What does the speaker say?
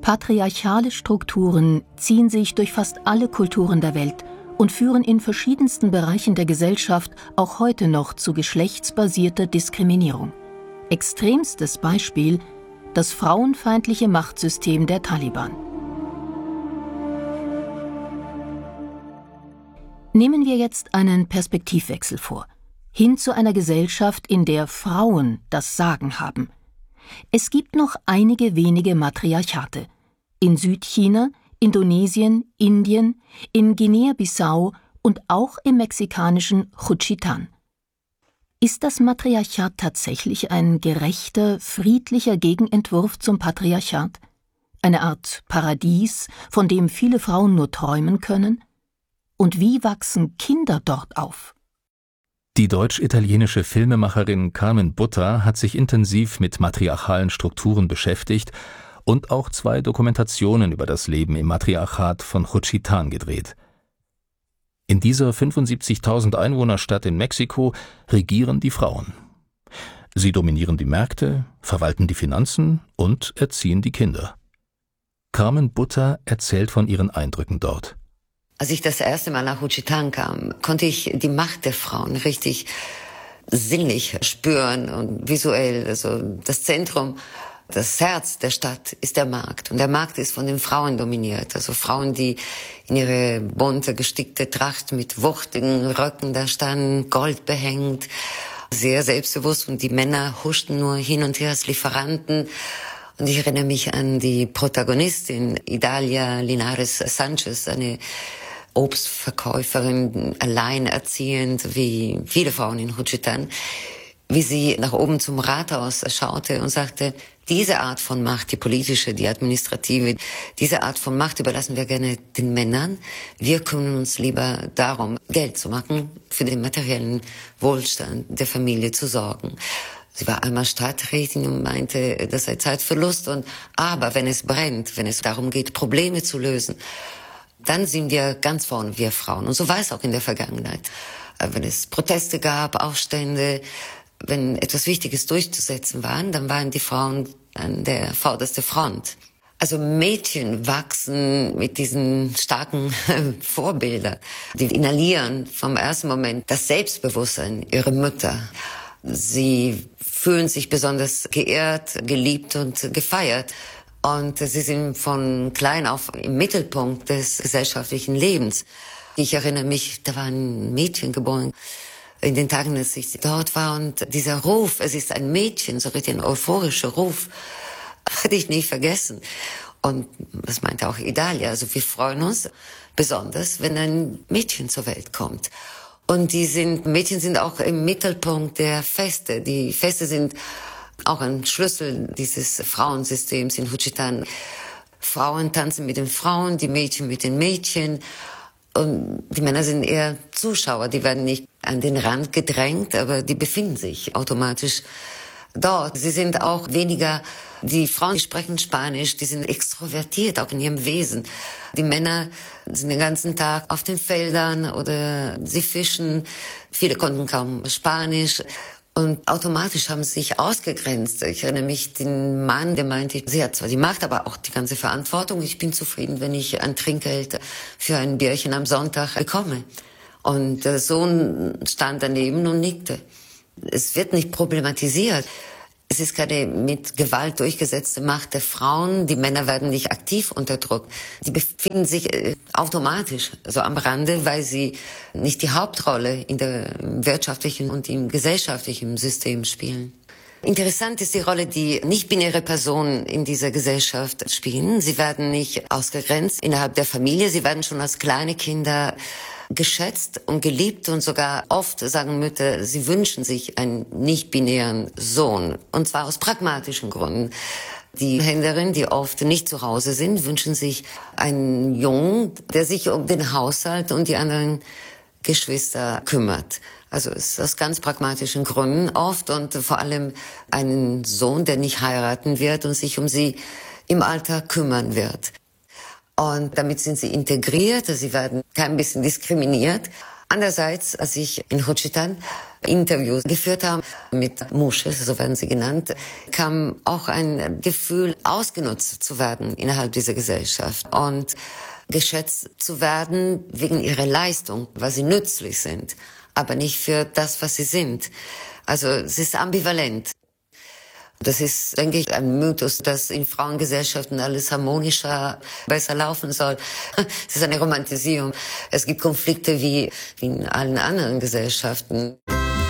Patriarchale Strukturen ziehen sich durch fast alle Kulturen der Welt und führen in verschiedensten Bereichen der Gesellschaft auch heute noch zu geschlechtsbasierter Diskriminierung. Extremstes Beispiel: das frauenfeindliche Machtsystem der Taliban. Nehmen wir jetzt einen Perspektivwechsel vor, hin zu einer Gesellschaft, in der Frauen das Sagen haben. Es gibt noch einige wenige Matriarchate. In Südchina, Indonesien, Indien, in Guinea-Bissau und auch im mexikanischen Juchitán. Ist das Matriarchat tatsächlich ein gerechter, friedlicher Gegenentwurf zum Patriarchat? Eine Art Paradies, von dem viele Frauen nur träumen können? Und wie wachsen Kinder dort auf? Die deutsch-italienische Filmemacherin Carmen Butter hat sich intensiv mit matriarchalen Strukturen beschäftigt und auch 2 Dokumentationen über das Leben im Matriarchat von Juchitán gedreht. In dieser 75.000 Einwohnerstadt in Mexiko regieren die Frauen. Sie dominieren die Märkte, verwalten die Finanzen und erziehen die Kinder. Carmen Butter erzählt von ihren Eindrücken dort. Als ich das erste Mal nach Juchitán kam, konnte ich die Macht der Frauen richtig sinnlich spüren und visuell. Also das Zentrum, das Herz der Stadt ist der Markt. Und der Markt ist von den Frauen dominiert. Also Frauen, die in ihre bunte, gestickte Tracht mit wuchtigen Röcken da standen, Gold behängt, sehr selbstbewusst. Und die Männer huschten nur hin und her als Lieferanten. Und ich erinnere mich an die Protagonistin, Idalia Linares Sanchez, eine Obstverkäuferin, alleinerziehend, wie viele Frauen in Juchitán, wie sie nach oben zum Rathaus schaute und sagte, diese Art von Macht, die politische, die administrative, diese Art von Macht überlassen wir gerne den Männern. Wir kümmern uns lieber darum, Geld zu machen, für den materiellen Wohlstand der Familie zu sorgen. Sie war einmal Stadträtin und meinte, das sei Zeitverlust. Aber wenn es brennt, wenn es darum geht, Probleme zu lösen, dann sind wir ganz vorne, wir Frauen. Und so war es auch in der Vergangenheit. Wenn es Proteste gab, Aufstände, wenn etwas Wichtiges durchzusetzen war, dann waren die Frauen an der vordersten Front. Also Mädchen wachsen mit diesen starken Vorbildern. Die inhalieren vom ersten Moment das Selbstbewusstsein ihrer Mütter. Sie fühlen sich besonders geehrt, geliebt und gefeiert. Und sie sind von klein auf im Mittelpunkt des gesellschaftlichen Lebens. Ich erinnere mich, da war ein Mädchen geboren, in den Tagen, als ich dort war. Und dieser Ruf, es ist ein Mädchen, so richtig ein euphorischer Ruf, hatte ich nie vergessen. Und das meinte auch Idalia. Also wir freuen uns besonders, wenn ein Mädchen zur Welt kommt. Und Mädchen sind auch im Mittelpunkt der Feste. Die Feste sind auch ein Schlüssel dieses Frauensystems in Juchitán. Frauen tanzen mit den Frauen, die Mädchen mit den Mädchen. Und die Männer sind eher Zuschauer, die werden nicht an den Rand gedrängt, aber die befinden sich automatisch dort. Sie sind auch weniger, die Frauen, die sprechen Spanisch, die sind extrovertiert, auch in ihrem Wesen. Die Männer sind den ganzen Tag auf den Feldern oder sie fischen. Viele konnten kaum Spanisch. Und automatisch haben sie sich ausgegrenzt. Ich erinnere mich, den Mann, der meinte, sie hat zwar die Macht, aber auch die ganze Verantwortung. Ich bin zufrieden, wenn ich ein Trinkgeld für ein Bierchen am Sonntag bekomme. Und der Sohn stand daneben und nickte. Es wird nicht problematisiert. Es ist keine mit Gewalt durchgesetzte Macht der Frauen. Die Männer werden nicht aktiv unterdrückt. Die befinden sich automatisch so am Rande, weil sie nicht die Hauptrolle in der wirtschaftlichen und im gesellschaftlichen System spielen. Interessant ist die Rolle, die nicht-binäre Personen in dieser Gesellschaft spielen. Sie werden nicht ausgegrenzt innerhalb der Familie. Sie werden schon als kleine Kinder geschätzt und geliebt und sogar oft sagen Mütter, sie wünschen sich einen nicht-binären Sohn. Und zwar aus pragmatischen Gründen. Die Händlerin, die oft nicht zu Hause sind, wünschen sich einen Jungen, der sich um den Haushalt und die anderen Geschwister kümmert. Also es ist aus ganz pragmatischen Gründen oft und vor allem einen Sohn, der nicht heiraten wird und sich um sie im Alter kümmern wird. Und damit sind sie integriert, sie werden kein bisschen diskriminiert. Andererseits, als ich in Juchitán Interviews geführt haben mit Musches, so werden sie genannt, kam auch ein Gefühl, ausgenutzt zu werden innerhalb dieser Gesellschaft und geschätzt zu werden wegen ihrer Leistung, weil sie nützlich sind, aber nicht für das, was sie sind. Also es ist ambivalent. Das ist, denke ich, ein Mythos, dass in Frauengesellschaften alles harmonischer, besser laufen soll. Es ist eine Romantisierung. Es gibt Konflikte wie in allen anderen Gesellschaften.